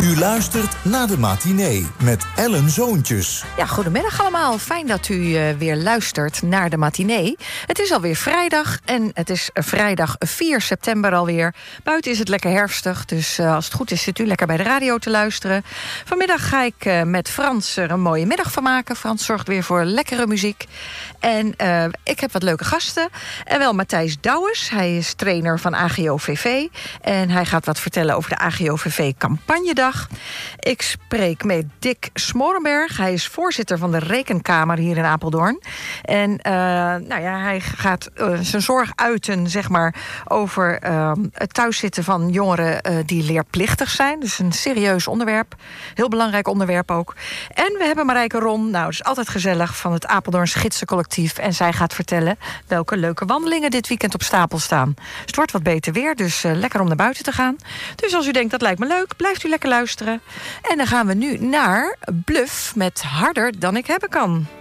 U luistert naar de matinee met Ellen Zoontjes. Ja, goedemiddag allemaal. Fijn dat u weer luistert naar de matinee. Het is alweer vrijdag en het is vrijdag 4 september alweer. Buiten is het lekker herfstig, dus als het goed is zit u lekker bij de radio te luisteren. Vanmiddag ga ik met Frans er een mooie middag van maken. Frans zorgt weer voor lekkere muziek. En ik heb wat leuke gasten. En wel Matthijs Douwes, hij is trainer van AGOVV. En hij gaat wat vertellen over de AGOVV-campagnedag. Ik spreek met Dick Smorenberg. Hij is voorzitter van de Rekenkamer hier in Apeldoorn. En hij gaat zijn zorg uiten, zeg maar, over het thuiszitten van jongeren die leerplichtig zijn. Dus een serieus onderwerp. Heel belangrijk onderwerp ook. En we hebben Marijke Ron, nou, het is altijd gezellig, van het Apeldoorns Gidsencollectief. En zij gaat vertellen welke leuke wandelingen dit weekend op stapel staan. Het wordt wat beter weer, dus lekker om naar buiten te gaan. Dus als u denkt, dat lijkt me leuk, blijft u lekker luisteren. En dan gaan we nu naar Bluff met Harder dan ik hebben kan.